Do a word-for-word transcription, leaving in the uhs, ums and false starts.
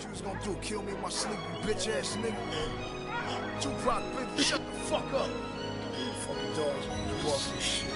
you was gonna do? Kill me in my sleep, you bitch ass nigga? Tupac, baby, shut the fuck up. Fucking dogs, you walk this shit.